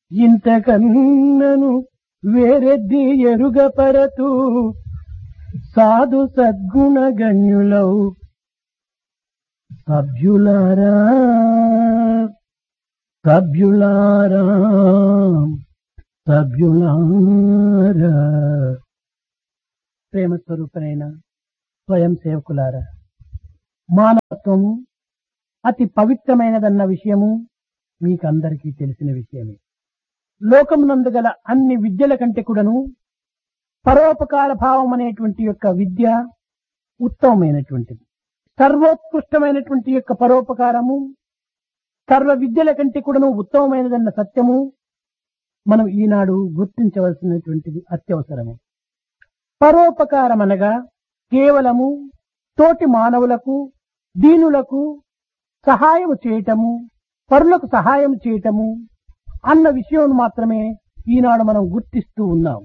ఇంతకన్నను వేరెద్ది ఎరుగపరతు సాధు సద్గుణ గణ్యులౌ సభ్యులారా సభ్యులారా సభ్యులారా. ప్రేమ స్వరూపనైన స్వయం సేవకులారా, మానవత్వం అతి పవిత్రమైనదన్న విషయము మీకందరికీ తెలిసిన విషయమే. లోకమునందు గల అన్ని విద్యల కంటే కూడాను పరోపకార భావం అనేటువంటి యొక్క విద్య ఉత్తమమైనటువంటిది. సర్వోత్కృష్టమైనటువంటి యొక్క పరోపకారము సర్వ విద్యల కంటే కూడాను ఉత్తమమైనదన్న సత్యము మనం ఈనాడు గుర్తించవలసినటువంటిది అత్యవసరము. పరోపకారం అనగా కేవలము తోటి మానవులకు దీనులకు సహాయం చేయటము, పరులకు సహాయం చేయటము అన్న విషయం మాత్రమే ఈనాడు మనం గుర్తిస్తూ ఉన్నాం.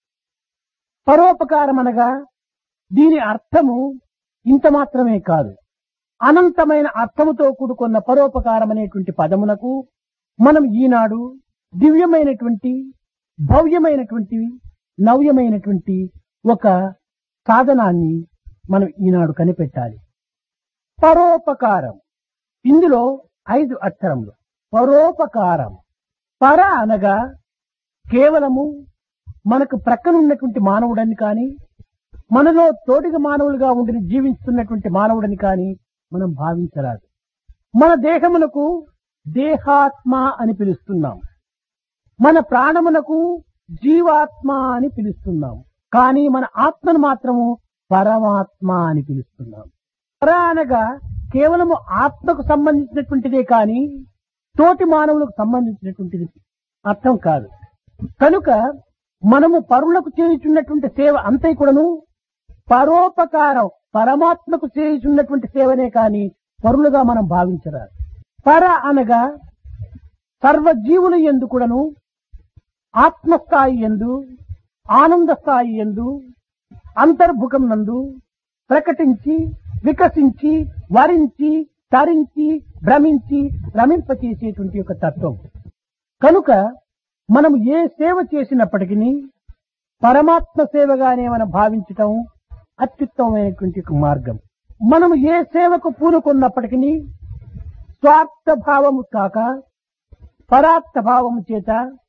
పరోపకారం అనగా దీని అర్థము ఇంత మాత్రమే కాదు, అనంతమైన అర్థముతో కూడుకున్న పరోపకారం అనేటువంటి పదమునకు మనం ఈనాడు దివ్యమైనటువంటి భవ్యమైనటువంటి నవ్యమైనటువంటి ఒక సాధనాన్ని మనం ఈనాడు కనిపెట్టాలి. పరోపకారం, ఇందులో 5 అక్షరములు. పరోపకారం. పర అనగా కేవలము మనకు ప్రక్కనున్నటువంటి మానవుడని కానీ, మనలో తోటిగా మానవులుగా ఉండి జీవిస్తున్నటువంటి మానవుడని కానీ మనం భావించరాదు. మన దేహమునకు దేహాత్మ అని పిలుస్తున్నాం, మన ప్రాణమునకు జీవాత్మ అని పిలుస్తున్నాం, కానీ మన ఆత్మను మాత్రము పరమాత్మ అని పిలుస్తున్నాం. పర అనగా కేవలము ఆత్మకు సంబంధించినటువంటిదే కానీ తోటి మానవులకు సంబంధించినటువంటిది అర్థం కాదు. కనుక మనము పరులకు చేయుచున్నటువంటి సేవ అంతే కూడాను పరోపకారం, పరమాత్మకు చేయుచున్నటువంటి సేవనే కానీ పరులుగా మనం భావించరాదు. పర అనగా సర్వజీవుల యందు కూడాను ఆత్మస్థాయి యందు, ఆనంద స్థాయి యందు, అంతర్భుకం నందు ప్రకటించి వికసించి వరించి తరించి భ్రమించి రమింపచేసేటువంటి ఒక తత్వం. కనుక మనం ఏ సేవ చేసినప్పటికీ పరమాత్మ సేవగానే మనం భావించటం అత్యుత్తమమైనటువంటి ఒక మార్గం. మనము ఏ సేవకు పూనుకున్నప్పటికీ స్వార్థ భావము కాక పరార్థ భావము చేత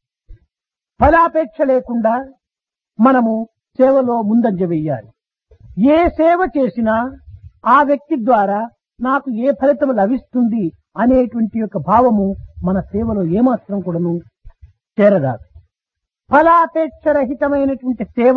ఫలాపేక్ష లేకుండా మనము సేవలో ముందంజ వెయ్యాలి. ఏ సేవ చేసినా ఆ వ్యక్తి ద్వారా నాకు ఏ ఫలితం లభిస్తుంది అనేటువంటి యొక్క భావము మన సేవలో ఏమాత్రం కూడాను చేరరాదు. ఫలాపేక్ష రహితమైనటువంటి సేవ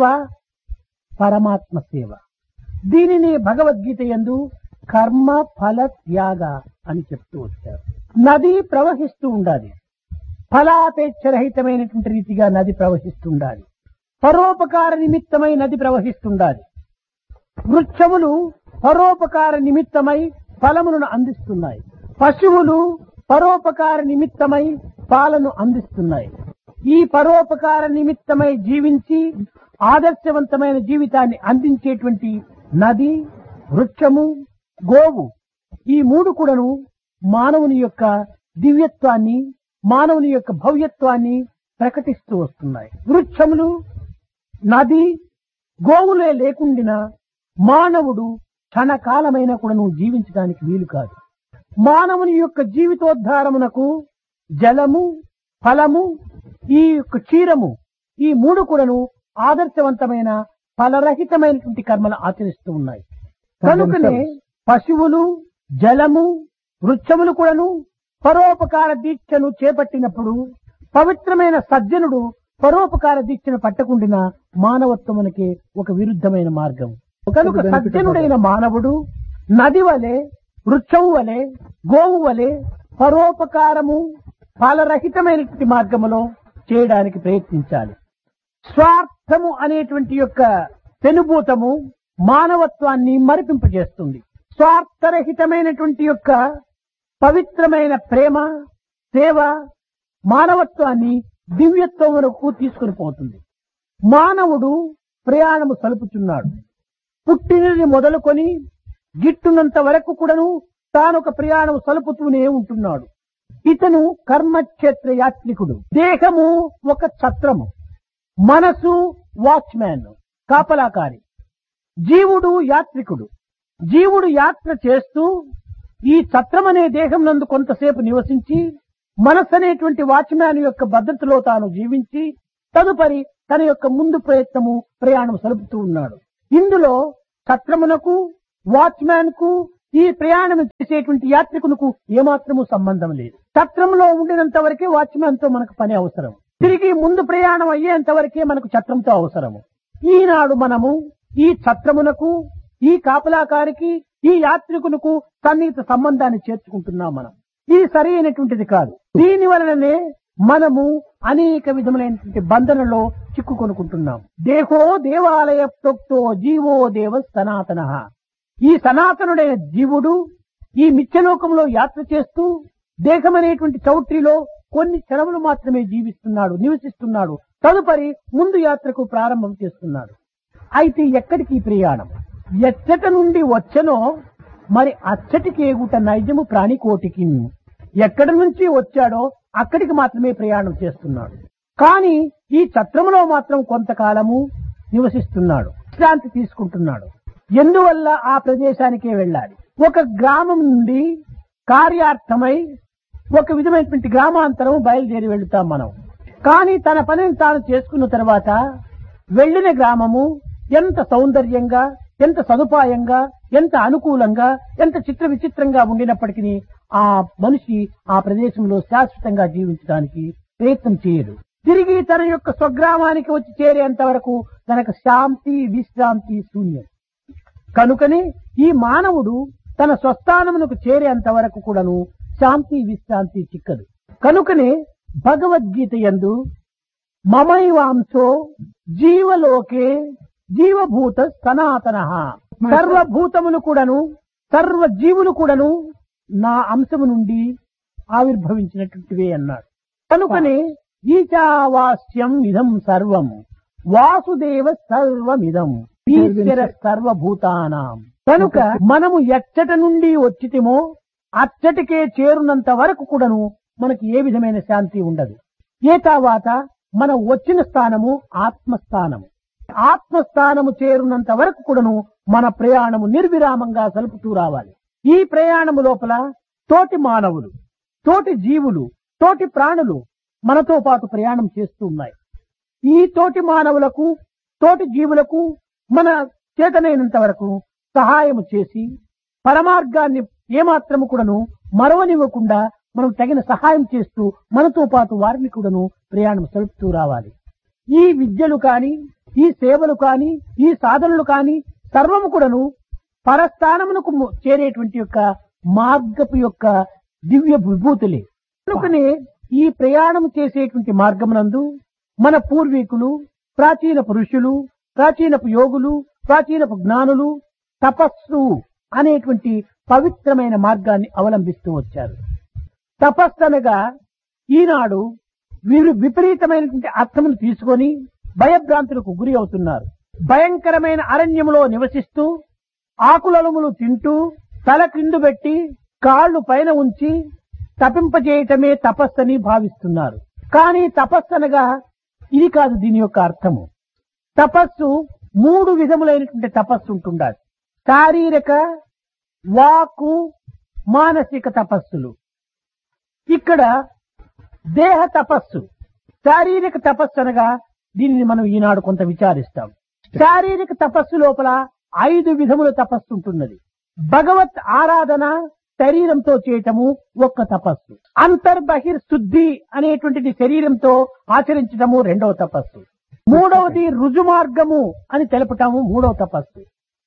పరమాత్మ సేవ. దీనిని భగవద్గీత యందు కర్మ ఫల త్యాగ అని చెప్తూ వచ్చారు. నది ప్రవహిస్తూ ఉండాలి, ఫలాపేక్ష రహితమైనటువంటి రీతిగా నది ప్రవహిస్తుండాలి. పరోపకార నిమిత్తమై నది ప్రవహిస్తుండాలి. వృక్షములు పరోపకార నిమిత్తమై ఫలములను అందిస్తున్నాయి. పశువులు పరోపకార నిమిత్తమై పాలను అందిస్తున్నాయి. ఈ పరోపకార నిమిత్తమై జీవించి ఆదర్శవంతమైన జీవితాన్ని అందించేటువంటి నది, వృక్షము, గోవు, ఈ 3 కూడాను మానవుని యొక్క దివ్యత్వాన్ని, మానవుని యొక్క భవ్యత్వాన్ని ప్రకటిస్తూ వస్తున్నాయి. వృక్షములు, నది, గోవులే లేకుండినా మానవుడు క్షణకాలమైన కూడాను జీవించడానికి వీలు కాదు. మానవుని యొక్క జీవితోద్ధారమునకు జలము, ఫలము, ఈ యొక్క క్షీరము, ఈ 3 కూడాను ఆదర్శవంతమైన ఫలరహితమైనటువంటి కర్మలు ఆచరిస్తూ ఉన్నాయి. కనుకనే పశువులు, జలము, వృక్షములు కూడాను పరోపకార దీక్షను చేపట్టినప్పుడు పవిత్రమైన సజ్జనుడు పరోపకార దీక్షను పట్టకుండిన మానవత్వమునకే ఒక విరుద్ధమైన మార్గం. కనుక సజ్జనుడైన మానవుడు నది వలె, వృక్షము వలె, గోవు వలె పరోపకారము ఫలరహితమైనటువంటి మార్గములో చేయడానికి ప్రయత్నించాలి. స్వార్థము అనేటువంటి యొక్క పెనుభూతము మానవత్వాన్ని మరిపింపజేస్తుంది. స్వార్థరహితమైనటువంటి యొక్క పవిత్రమైన ప్రేమ, సేవ మానవత్వాన్ని దివ్యత్వం వరకు తీసుకుని పోతుంది. మానవుడు ప్రయాణము సలుపుచున్నాడు. పుట్టినది మొదలుకొని గిట్టునంత వరకు కూడాను తానొక ప్రయాణం సలుపుతూనే ఉంటున్నాడు. ఇతను కర్మక్షేత్ర యాత్రికుడు. దేహము ఒక ఛత్రము, మనసు వాచ్మ్యాన్, కాపలాకారి. జీవుడు యాత్రికుడు. జీవుడు యాత్ర చేస్తూ ఈ ఛత్రమనే దేహం నందు కొంతసేపు నివసించి, మనస్సు అనేటువంటి వాచ్మ్యాన్ యొక్క భద్రతలో తాను జీవించి, తదుపరి తన యొక్క ముందు ప్రయాణం సలుపుతూ ఉన్నాడు. ఇందులో ఛత్రమునకు, వాచ్మ్యాన్ కు, ఈ ప్రయాణం చేసేటువంటి యాత్రికునకు ఏమాత్రము సంబంధం లేదు. ఛత్రంలో ఉండినంత వరకే వాచ్మ్యాన్ తో మనకు పని అవసరం. తిరిగి ముందు ప్రయాణం అయ్యేంత వరకే మనకు ఛత్రంతో అవసరము. ఈనాడు మనము ఈ ఛత్రమునకు, ఈ కాపలాకారికి, ఈ యాత్రికునకు సన్నిహిత సంబంధాన్ని చేర్చుకుంటున్నాం. మనం ఇది సరి అయినటువంటిది కాదు. దీని వలననే మనము అనేక విధములైనటువంటి బంధనలో చిక్కుకొనుకుంటున్నాం. దేహో దేవాలయ ప్రోక్తో జీవో దేవ సనాతన. ఈ సనాతనుడైన జీవుడు ఈ మిథ్యలోకంలో యాత్ర చేస్తూ దేహం అనేటువంటి చౌట్రిలో కొన్ని క్షణములు మాత్రమే జీవిస్తున్నాడు, నివసిస్తున్నాడు. తదుపరి ముందు యాత్రకు ప్రారంభం చేస్తున్నాడు. అయితే ఎక్కడికి ఈ ప్రయాణం? ఎచ్చట నుండి వచ్చనో మరి అచ్చటికి ఎగుట నైజము ప్రాణికోటికి. ఎక్కడి నుంచి వచ్చాడో అక్కడికి మాత్రమే ప్రయాణం చేస్తున్నాడు. కానీ ఈ ఛత్రములో మాత్రం కొంతకాలము నివసిస్తున్నాడు, విశ్రాంతి తీసుకుంటున్నాడు. ఎందువల్ల ఆ ప్రదేశానికే వెళ్ళాలి. ఒక గ్రామం నుండి కార్యార్థమై ఒక విధమైనటువంటి గ్రామాంతరం బయలుదేరి వెళుతాం మనం. కానీ తన పనిని తాను చేసుకున్న తర్వాత వెళ్లిన గ్రామము ఎంత సౌందర్యంగా, ఎంత సదుపాయంగా, ఎంత అనుకూలంగా, ఎంత చిత్ర విచిత్రంగా ఉండినప్పటికీ ఆ మనిషి ఆ ప్రదేశంలో శాశ్వతంగా జీవించడానికి ప్రయత్నం చేయడు. తిరిగి తన యొక్క స్వగ్రామానికి వచ్చి చేరేంత వరకు తనకు శాంతి, విశ్రాంతి శూన్యం. కనుకనే ఈ మానవుడు తన స్వస్థానమునకు చేరేంత వరకు కూడాను శాంతి, విశ్రాంతి చిక్కదు. కనుకనే భగవద్గీత యందు మమైవాంశో జీవలోకే జీవభూత సనాతన, సర్వభూతములు కూడాను, సర్వ జీవులు కూడాను నా అంశము నుండి ఆవిర్భవించినటువంటివే అన్నాడు. కనుకనే ఈశావాస్యం ఇదం సర్వం వాసుదేవ సర్వమిదం ఈశ్వర సర్వభూతానాం. కనుక మనము ఎచ్చట నుండి వచ్చితిమో అచ్చటికే చేరునంత వరకు కూడాను మనకి ఏ విధమైన శాంతి ఉండదు. ఏ తర్వాత మనం వచ్చిన స్థానము ఆత్మస్థానము. ఆత్మస్థానము చేరునంత వరకు కూడాను మన ప్రయాణము నిర్విరామంగా సలుపుతూ రావాలి. ఈ ప్రయాణము లోపల తోటి మానవులు, తోటి జీవులు, తోటి ప్రాణులు మనతో పాటు ప్రయాణం చేస్తూ ఉన్నాయి. ఈ తోటి మానవులకు, తోటి జీవులకు మన చేతనైనంత వరకు సహాయము చేసి పరమార్గాన్ని ఏమాత్రము కూడాను మరవనివ్వకుండా మనం తగిన సహాయం చేస్తూ మనతో పాటు వారిని కూడాను ప్రయాణం సలుపుతూ రావాలి. ఈ విద్యలు కాని, ఈ సేవలు కాని, ఈ సాధనలు కాని సర్వము కూడాను పరస్థానమునకు చేరేటువంటి యొక్క మార్గపు యొక్క దివ్య విభూతులే. కనుకనే ఈ ప్రయాణం చేసేటువంటి మార్గమునందు మన పూర్వీకులు, ప్రాచీన పురుషులు, ప్రాచీనపు యోగులు, ప్రాచీనపు జ్ఞానులు తపస్సు అనేటువంటి పవిత్రమైన మార్గాన్ని అవలంబిస్తూ వచ్చారు. తపస్సు అనగా ఈనాడు వీరు విపరీతమైనటువంటి అర్థమును తీసుకొని భయభ్రాంతులకు గురి అవుతున్నారు. భయంకరమైన అరణ్యములో నివసిస్తూ ఆకులములు తింటూ తల కిందు పెట్టి కాళ్లు పైన ఉంచి తపింపజేయటమే తపస్సని భావిస్తున్నారు. కానీ తపస్సు అనగా ఇది కాదు దీని యొక్క అర్థము. తపస్సు మూడు విధములైనటువంటి తపస్సు ఉంటుండాలి. శారీరక, వాక్కు, మానసిక తపస్సులు. ఇక్కడ దేహ తపస్సు, శారీరక తపస్సు అనగా దీనిని మనం ఈనాడు కొంత విచారిస్తాం. శారీరక తపస్సు లోపల 5 విధముల తపస్సు ఉంటున్నది. భగవత్ ఆరాధన శరీరంతో చేయటము ఒక్క తపస్సు. అంతర్బహిర్ శుద్ధి అనేటువంటిది శరీరంతో ఆచరించటము రెండవ తపస్సు. మూడవది రుజు మార్గము అని తెలపటము మూడవ తపస్సు.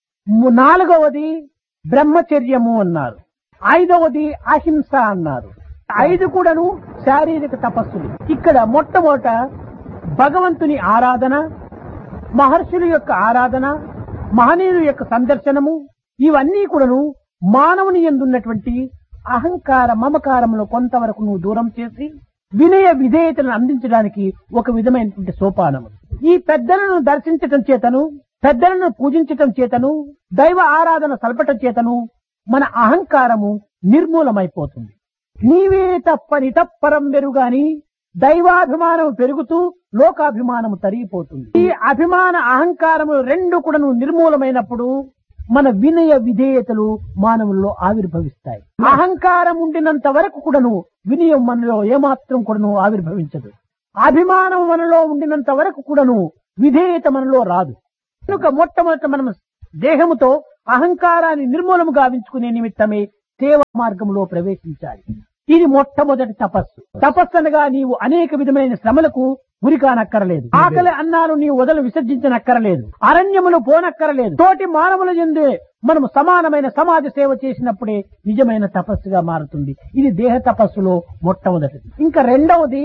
నాలుగవది బ్రహ్మచర్యము అన్నారు. 5వది అహింస అన్నారు. 5 కూడాను శారీరక తపస్సులు. ఇక్కడ మొట్టమొదట భగవంతుని ఆరాధన, మహర్షుల యొక్క ఆరాధన, మహనీయుల యొక్క సందర్శనము, ఇవన్నీ కూడాను మానవుని యందున్నటువంటి అహంకార మమకారమును కొంతవరకు నువ్వు దూరం చేసి వినయ విధేయతలను అందించడానికి ఒక విధమైనటువంటి సోపానము. ఈ పెద్దలను దర్శించటం చేతను, పెద్దలను పూజించటం చేతను, దైవ ఆరాధన సల్పటం చేతను మన అహంకారము నిర్మూలమైపోతుంది. నీవే తప్పని తప్పరం వెరుగాని దైవాభిమానం పెరుగుతూ లోకాభిమానము తరిగిపోతుంది. ఈ అభిమాన అహంకారము రెండు కూడాను నిర్మూలమైనప్పుడు మన వినయ విధేయతలు మానవుల్లో ఆవిర్భవిస్తాయి. అహంకారం ఉండినంత వరకు కూడాను వినయం మనలో ఏమాత్రం కూడాను ఆవిర్భవించదు. అభిమానం మనలో ఉండినంత వరకు కూడాను విధేయత మనలో రాదు. కనుక మొట్టమొదట మనం దేహముతో అహంకారాన్ని నిర్మూలము గావించుకునే నిమిత్తమే సేవా మార్గంలో ప్రవేశించాలి. ఇది మొట్టమొదటి తపస్సు. తపస్సు అనగా నీవు అనేక విధమైన శ్రమలకు గురికానక్కరలేదు. ఆకలి అన్నాలు నీవు వదలు విసర్జించనక్కరలేదు. అరణ్యములు పోనక్కరలేదు. తోటి మానవుల యందే మనము సమానమైన సమాజ సేవ చేసినప్పుడే నిజమైన తపస్సుగా మారుతుంది. ఇది దేహ తపస్సులో మొట్టమొదటిది. ఇంకా రెండవది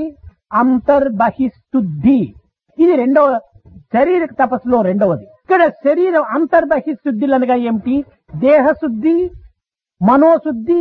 అంతర్బహిశుద్ధి. ఇది రెండవ శారీరక తపస్సులో రెండవది. ఇక్కడ శరీరం అంతర్బహిశుద్ధులు అనగా ఏమిటి? దేహశుద్ధి, మనోశుద్ధి,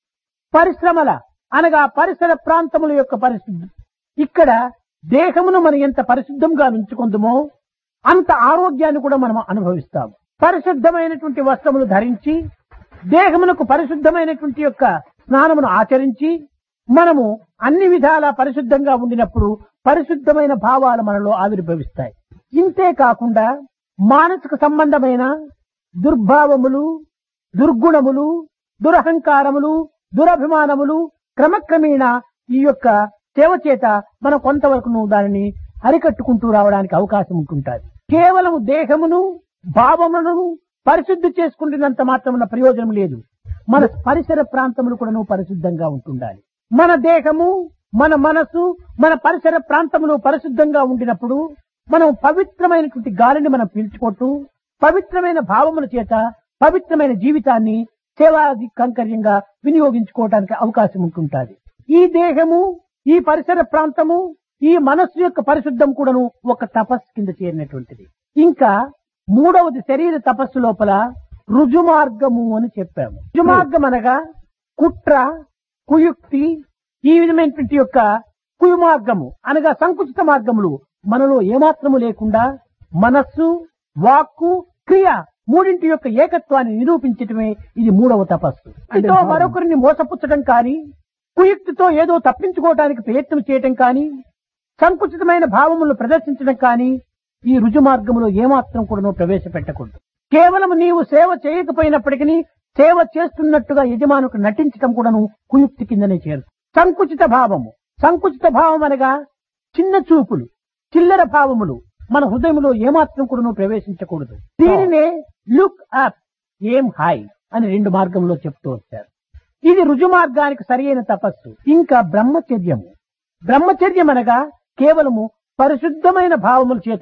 పరిశ్రమల అనగా పరిసర ప్రాంతముల యొక్క పరిశుద్ధి. ఇక్కడ దేహమును మనం ఎంత పరిశుద్ధంగా ఉంచుకుందామో అంత ఆరోగ్యాన్ని కూడా మనం అనుభవిస్తాము. పరిశుద్ధమైనటువంటి వస్త్రములు ధరించి దేహమునకు పరిశుద్ధమైనటువంటి యొక్క స్నానమును ఆచరించి మనము అన్ని విధాలా పరిశుద్ధంగా ఉండినప్పుడు పరిశుద్ధమైన భావాలు మనలో ఆవిర్భవిస్తాయి. ఇంతే కాకుండా మానసిక సంబంధమైన దుర్భావములు, దుర్గుణములు, దురహంకారములు, దురభిమానములు క్రమక్రమేణా ఈ యొక్క సేవ చేత మనం కొంతవరకు దానిని అరికట్టుకుంటూ రావడానికి అవకాశం ఉంటుంటుంది. కేవలం దేహమును భావములను పరిశుద్ధి చేసుకుంటున్నంత మాత్రమున ప్రయోజనం లేదు. మన పరిసర ప్రాంతములు కూడా పరిశుద్ధంగా ఉంటుండాలి. మన దేహము, మన మనసు, మన పరిసర ప్రాంతములు పరిశుద్ధంగా ఉండినప్పుడు మనం పవిత్రమైనటువంటి గాలిని మనం పీల్చుకుంటూ పవిత్రమైన భావముల చేత పవిత్రమైన జీవితాన్ని సేవాది కంకర్యంగా వినియోగించుకోవడానికి అవకాశం ఉంటుంటుంది. ఈ దేహము, ఈ పరిసర ప్రాంతము, ఈ మనస్సు యొక్క పరిశుద్ధం కూడాను ఒక తపస్సు కింద చేరినటువంటిది. ఇంకా మూడవది శరీర తపస్సు లోపల రుజుమార్గము అని చెప్పాము. రుజుమార్గం అనగా కుట్ర, కుయుక్తి, ఈ విధమైనటువంటి యొక్క కుయుమార్గము అనగా సంకుచిత మార్గములు మనలో ఏమాత్రము లేకుండా మనస్సు, వాక్కు, క్రియ మూడింటి యొక్క ఏకత్వాన్ని నిరూపించటమే ఇది మూడవ తపస్సు. ఇదో మరొకరిని మోసపుచ్చడం కానీ, కుయుక్తితో ఏదో తప్పించుకోవడానికి ప్రయత్నం చేయటం కానీ, సంకుచితమైన భావములను ప్రదర్శించడం కానీ ఈ రుజు మార్గములో ఏమాత్రం కూడా ప్రవేశపెట్టకూడదు. కేవలం నీవు సేవ చేయకపోయినప్పటికీ సేవ చేస్తున్నట్టుగా యజమానుకు నటించడం కూడాను కుయుక్తి కిందనే చేరు. సంకుచిత భావము, సంకుచిత భావం అనగా చిన్న చూపులు, చిల్లర భావములు మన హృదయంలో ఏమాత్రం కూడా ప్రవేశించకూడదు. దీనినే లుక్ అప్, ఏం హై అని రెండు మార్గంలో చెప్తూ వచ్చారు. ఇది రుజు మార్గానికి సరియైన తపస్సు. ఇంకా బ్రహ్మచర్యము. బ్రహ్మచర్యం అనగా కేవలము పరిశుద్ధమైన భావముల చేత,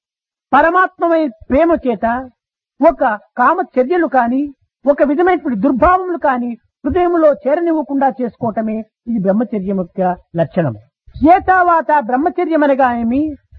పరమాత్మమైన ప్రేమ చేత ఒక కామచర్యలు కాని, ఒక విధమైనటువంటి దుర్భావములు కాని హృదయంలో చేరనివ్వకుండా చేసుకోవటమే ఇది బ్రహ్మచర్యం యొక్క లక్షణం. ఏతావాత బ్రహ్మచర్యం అనగా ఏమి?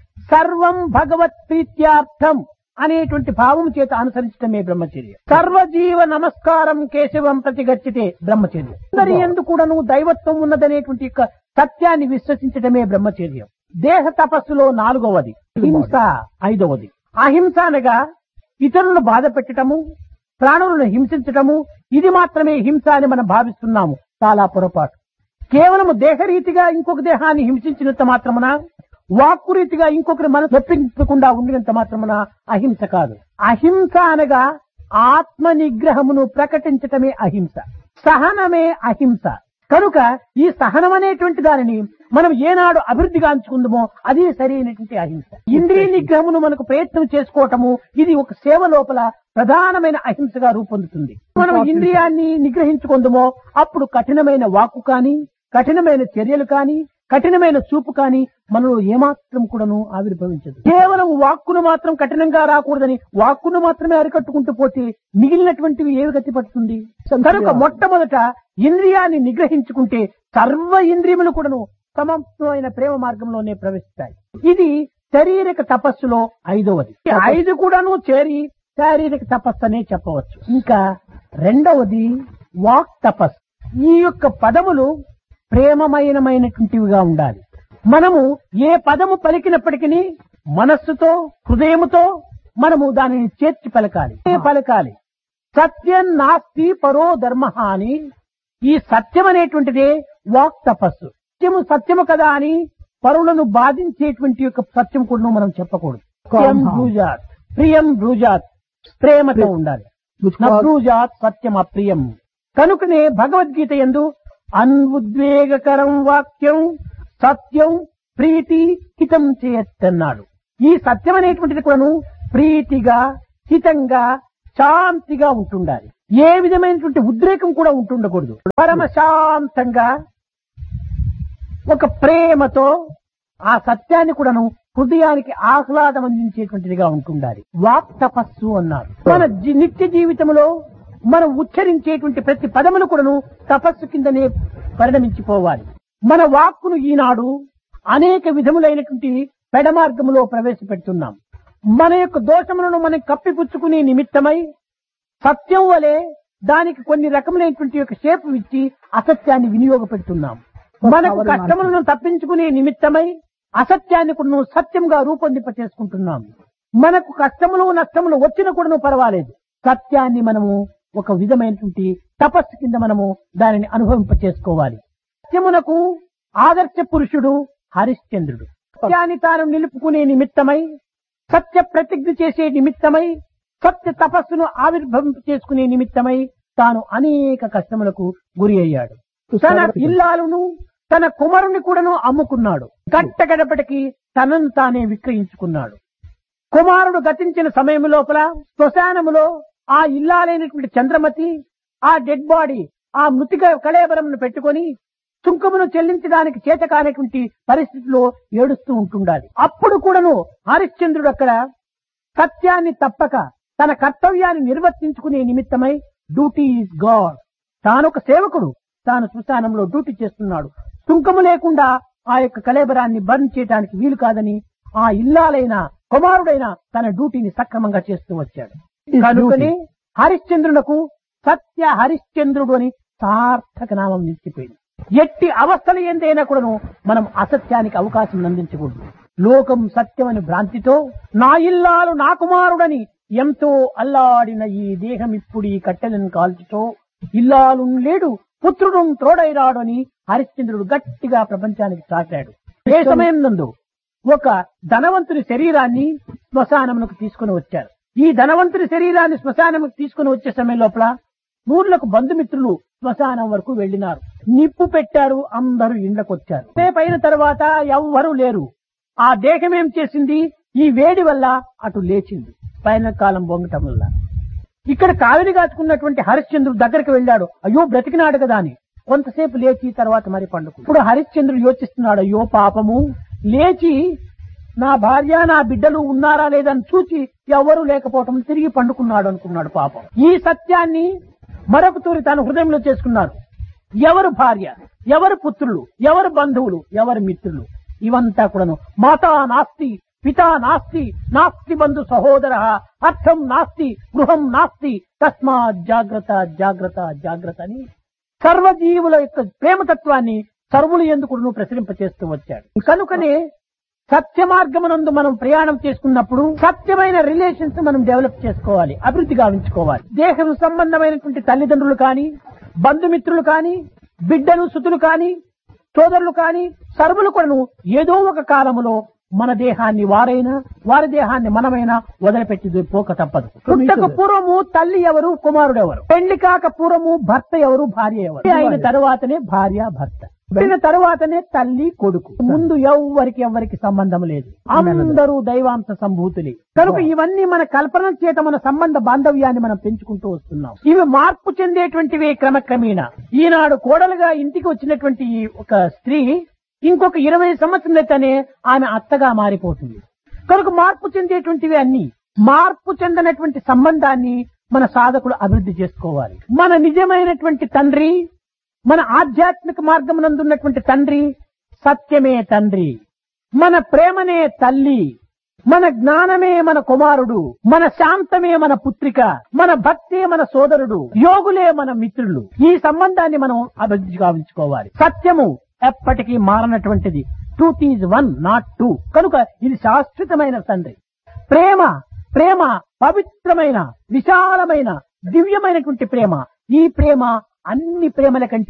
సర్వం భగవత్ ప్రీత్యార్థం అనేటువంటి భావం చేత అనుసరించటమే బ్రహ్మచర్యం. సర్వజీవ నమస్కారం కేశవం ప్రతిగచ్చితే బ్రహ్మచర్యం. అందరి యందు కూడాను దైవత్వం ఉన్నదనేటువంటి యొక్క సత్యాన్ని విశ్వసించటమే బ్రహ్మచర్యం. దేహ తపస్సులో నాలుగవది హింస, ఐదవది అహింస అనగా ఇతరులను బాధ పెట్టటము, ప్రాణులను హింసించటము. ఇది మాత్రమే హింస అని మనం భావిస్తున్నాము. చాలా పొరపాటు. కేవలము దేహరీతిగా ఇంకొక దేహాన్ని హింసించినంత మాత్రమున, వాక్కు రీతిగా ఇంకొకరి మనసు నొప్పించకుండా ఉండినంత మాత్రమున అహింస కాదు. అహింస అనగా ఆత్మ నిగ్రహమును ప్రకటించటమే అహింస. సహనమే అహింస. కనుక ఈ సహనం అనేటువంటి దానిని మనం ఏనాడు అభివృద్ధిగాంచుకుందామో అది సరైనటువంటి అహింస. ఇంద్రియ నిగ్రహమును మనకు ప్రయత్నం చేసుకోవటము ఇది ఒక సేవ లోపల ప్రధానమైన అహింసగా రూపొందుతుంది. మనం ఇంద్రియాన్ని నిగ్రహించుకుందామో అప్పుడు కఠినమైన వాక్కు కాని, కఠినమైన చర్యలు కాని, కఠినమైన చూపు కాని మనలో ఏమాత్రం కూడాను ఆవిర్భవించదు. కేవలం వాక్కును మాత్రం కఠినంగా రాకూడదని వాక్కును మాత్రమే అరికట్టుకుంటూ పోతే మిగిలినటువంటివి ఏవి గతి పడుతుంది? కనుక మొట్టమొదట ఇంద్రియాన్ని నిగ్రహించుకుంటే సర్వ ఇంద్రియములు కూడాను సమమైన ప్రేమ మార్గంలోనే ప్రవేశిస్తాయి. ఇది శారీరక తపస్సులో ఐదవది. ఐదు కూడాను చేరి శారీరక తపస్సు అనే చెప్పవచ్చు. ఇంకా రెండవది వాక్ తపస్సు. ఈ యొక్క పదములు ప్రేమమయమైనటువంటివిగా ఉండాలి. మనము ఏ పదము పలికినప్పటికీ మనస్సుతో, హృదయముతో మనము దానిని చేర్చి పలకాలి. సత్యం నాస్తి పరో ధర్మ అని. ఈ సత్యం అనేటువంటిదే వాక్ తపస్సు. సత్యము సత్యము కదా అని పరులను బాధించేటువంటి యొక్క సత్యం కూడా మనం చెప్పకూడదు. ప్రియం బ్రూజాత్, ప్రియం బ్రూజాత్, ప్రేమతో ఉండాలి. నబ్రూజాత్ సత్యం అప్రియం. కనుకనే భగవద్గీత యందు అన్ఉద్వేగకరం వాక్యం సత్యం ప్రీతి హితం చేయత్తన్నాడు. ఈ సత్యం అనేటువంటిది కూడాను ప్రీతిగా, హితంగా, శాంతిగా ఉంటుండాలి. ఏ విధమైనటువంటి ఉద్రేకం కూడా ఉంటుండకూడదు. పరమ శాంతంగా ఒక ప్రేమతో ఆ సత్యాన్ని కూడాను హృదయానికి ఆహ్లాదం అందించేటువంటిదిగా ఉంటుండాలి. వాక్ తపస్సు అన్నారు. మన నిత్య జీవితంలో మనం ఉచ్చరించేటువంటి ప్రతి పదములు కూడాను తపస్సు కిందనే పరిణమించిపోవాలి. మన వాక్కును ఈనాడు అనేక విధములైనటువంటి పెడమార్గములో ప్రవేశపెడుతున్నాం. మన యొక్క దోషములను మనం కప్పిపుచ్చుకునే నిమిత్తమై సత్యం వలె దానికి కొన్ని రకములైనటువంటి యొక్క షేపు ఇచ్చి అసత్యాన్ని వినియోగపెడుతున్నాం. మనకు కష్టములను తప్పించుకునే నిమిత్తమై అసత్యాన్ని కూడా సత్యంగా రూపొందింప చేసుకుంటున్నాం. మనకు కష్టములు నష్టములు వచ్చిన కూడా పర్వాలేదు, సత్యాన్ని మనము ఒక విధమైనటువంటి తపస్సు కింద మనము దానిని అనుభవింప చేసుకోవాలి. సత్యమునకు ఆదర్శ పురుషుడు హరిశ్చంద్రుడు. సత్యాన్ని తాను నిలుపుకునే నిమిత్తమై, సత్య ప్రతిజ్ఞ చేసే నిమిత్తమై, సత్య తపస్సును ఆవిర్భవింప చేసుకునే నిమిత్తమై తాను అనేక కష్టములకు గురి అయ్యాడు. తన ఇల్లాలను తన కుమారుని కూడాను అమ్ముకున్నాడు. గట్టగడపటికి తనను తానే విక్రయించుకున్నాడు. కుమారుడు గతించిన సమయం లోపల శ్మశానములో ఆ ఇల్లాలైనటువంటి చంద్రమతి ఆ డెడ్ బాడీ, ఆ మృతిక కళేబరమును పెట్టుకొని సుంకమును చెల్లించడానికి చేత కానటువంటి పరిస్థితిలో ఏడుస్తూ ఉంటుండాలి. అప్పుడు కూడాను హరిశ్చంద్రుడు అక్కడ సత్యాన్ని తప్పక తన కర్తవ్యాన్ని నిర్వర్తించుకునే నిమిత్తమై డ్యూటీ ఈజ్ గాడ్, తానొక సేవకుడు, తాను శ్మశానంలో డ్యూటీ చేస్తున్నాడు. సుంకము లేకుండా ఆ యొక్క కళేబరాన్ని బర్న్ చేయడానికి వీలు కాదని ఆ ఇల్లాలైన కుమారుడైన తన డ్యూటీని సక్రమంగా చేస్తూ వచ్చాడు. కనుకనే హరిశ్చంద్రునకు సత్య హరిశ్చంద్రుడు అని సార్థక నామం నిలిచిపోయింది. ఎట్టి అవస్థలు ఏందైనా కూడాను మనం అసత్యానికి అవకాశం అందించకూడదు. లోకం సత్యమని భ్రాంతితో నా ఇల్లాలు నా కుమారుడని ఎంతో అల్లాడిన ఈ దేహం ఇప్పుడు ఈ కట్టెలను కాల్చుతో ఇల్లాలు లేడు పుత్రుడు త్రోడైరాడు అని హరిశ్చంద్రుడు గట్టిగా ప్రపంచానికి చాటాడు. ఏ సమయం నందు ఒక ధనవంతుని శరీరాన్ని శ్మశానమునకు తీసుకుని వచ్చారు. ఈ ధనవంతుని శరీరాన్ని శ్మశానముకు తీసుకుని వచ్చే సమయం లోపల ఊర్లకు బంధుమిత్రులు శ్మశానం వరకు వెళ్లినారు. నిప్పు పెట్టారు, అందరూ ఇండ్లకు వచ్చారు. రేపైన తర్వాత ఎవ్వరూ లేరు. ఆ దేహం ఏం చేసింది? ఈ వేడి వల్ల అటు లేచింది, పైన కాలం బొంగటం వల్ల. ఇక్కడ కావిడి కాచుకున్నటువంటి హరిశ్చంద్రుడు దగ్గరికి వెళ్ళాడు. అయ్యో బ్రతికినాడు కదా అని కొంతసేపు లేచి తర్వాత మరి పండుకు. ఇప్పుడు హరిశ్చంద్రుడు యోచిస్తున్నాడు, అయ్యో పాపము, లేచి నా భార్య నా బిడ్డలు ఉన్నారా లేదని చూచి ఎవరు లేకపోవటం తిరిగి పండుకున్నాడు అనుకున్నాడు. పాపం ఈ సత్యాన్ని మరొక తూరి తన హృదయంలో చేసుకున్నాడు. ఎవరు భార్య, ఎవరు పుత్రులు, ఎవరు బంధువులు, ఎవరు మిత్రులు, ఇవంతా కూడాను మాతా నాస్తి పితా నాస్తి నాస్తి బంధు సహోదర అర్థం నాస్తి గృహం నాస్తి తస్మాత్ జాగ్రత్త జాగ్రత్త జాగ్రత్త అని సర్వజీవుల యొక్క ప్రేమతత్వాన్ని సర్వులు ఎందుకు ప్రసరింపచేస్తూ వచ్చాడు. కనుకనే సత్య మార్గమునందు మనం ప్రయాణం చేసుకున్నప్పుడు సత్యమైన రిలేషన్స్ మనం డెవలప్ చేసుకోవాలి, అభివృద్ధి గావించుకోవాలి. దేహం సంబంధమైనటువంటి తల్లిదండ్రులు కానీ, బంధుమిత్రులు కానీ, బిడ్డలు సుతులు కానీ, సోదరులు కానీ, సర్వులు కూడాను ఏదో ఒక కాలములో మన దేహాన్ని వారైనా, వారి దేహాన్ని మనమైనా వదిలిపెట్టి పోక తప్పదు. పుట్టక పూర్వము తల్లి ఎవరు, కుమారుడు ఎవరు, పెళ్లి కాక పూర్వము భర్త ఎవరు, భార్య ఎవరు, అయిన తరువాతనే భార్య భర్త, అయిన తరువాతనే తల్లి కొడుకు. ముందు ఎవరికి సంబంధం లేదు, అందరూ దైవాంశ సంభూతులే. కనుక ఇవన్నీ మన కల్పన చేత మన సంబంధ బాంధవ్యాన్ని మనం పెంచుకుంటూ వస్తున్నాం. ఇవి మార్పు చెందేటువంటివి క్రమక్రమేణా. ఈనాడు కోడలుగా ఇంటికి వచ్చినటువంటి ఒక స్త్రీ ఇంకొక 20 సంవత్సరాలైతేనే ఆమె అత్తగా మారిపోతుంది. కనుక మార్పు చెందేటువంటివి అన్ని. మార్పు చెందినటువంటి సంబంధాన్ని మన సాధకులు అభివృద్ధి చేసుకోవాలి. మన నిజమైనటువంటి తండ్రి, మన ఆధ్యాత్మిక మార్గమునందున్నటువంటి తండ్రి సత్యమే తండ్రి, మన ప్రేమనే తల్లి, మన జ్ఞానమే మన కుమారుడు, మన శాంతమే మన పుత్రిక, మన భక్తే మన సోదరుడు, యోగులే మన మిత్రులు. ఈ సంబంధాన్ని మనం అభివృద్ధి గావించుకోవాలి. సత్యము ఎప్పటికీ మారనటువంటిది. Truth is one, not two. కనుక ఇది శాశ్వతమైన తండ్రి. ప్రేమ ప్రేమ పవిత్రమైన, విశాలమైన, దివ్యమైనటువంటి ప్రేమ. ఈ ప్రేమ అన్ని ప్రేమల కంటే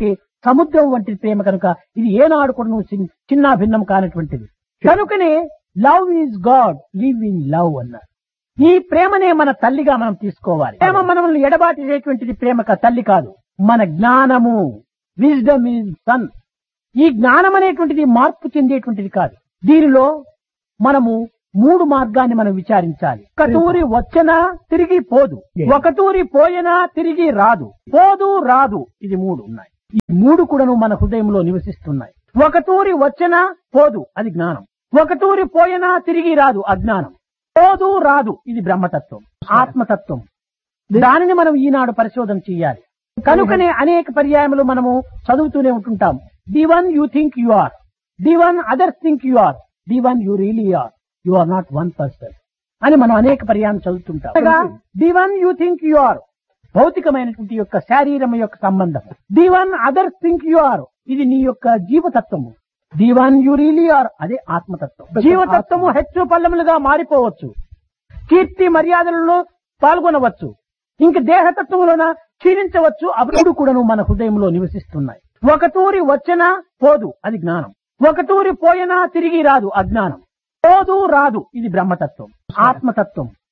సముద్రం వంటి ప్రేమ కనుక ఇది ఏనాడు కూడా నువ్వు చిన్న భిన్నం కానటువంటిది. కనుకనే love is God, live in love అన్నారు. ఈ ప్రేమనే మన తల్లిగా మనం తీసుకోవాలి. ప్రేమ మనల్ని ఎడబాటు చేసేటువంటిది ప్రేమ తల్లి కాదు, మన జ్ఞానము. Wisdom is sun. ఈ జ్ఞానం అనేటువంటిది మార్పు చెందేటువంటిది కాదు. దీనిలో మనము మూడు మార్గాన్ని మనం విచారించాలి. ఒక తూరి వచ్చినా తిరిగి పోదు, ఒక తూరి పోయినా తిరిగి రాదు, పోదు రాదు, ఇది మూడు ఉన్నాయి. ఈ మూడు కూడాను మన హృదయంలో నివసిస్తున్నాయి. ఒక తూరి వచ్చినా పోదు, అది జ్ఞానం. ఒక తూరి పోయినా తిరిగి రాదు, అజ్ఞానం. పోదు రాదు, ఇది బ్రహ్మతత్వం, ఆత్మతత్వం. దానిని మనం ఈనాడు పరిశోధన చేయాలి. కనుకనే అనేక పర్యాయములు మనము చదువుతూనే ఉంటుంటాం. The one you think you are, the one others think you are, the one you really are, you are not one person అని మనం అనేక పర్యాయం చదువుతుంటాం. The one you think you are భౌతికమైనటువంటి యొక్క శారీరం యొక్క సంబంధం. The one others think you are, ఇది నీ యొక్క జీవతత్వము. The one you really are, అదే ఆత్మతత్వం. జీవతత్వము హెచ్చు పల్లములుగా మారిపోవచ్చు, కీర్తి మర్యాదలలో పాల్గొనవచ్చు, ఇంక దేహతత్వంలోన క్షీణించవచ్చు. అప్పుడు కూడాను మన హృదయంలో నివసిస్తున్నాయి. ఒక తూరి వచ్చినా పోదు, అది జ్ఞానం. ఒక తూరి పోయినా తిరిగి రాదు, అజ్ఞానం. పోదు రాదు, ఇది బ్రహ్మతత్వం, ఆత్మతత్వం.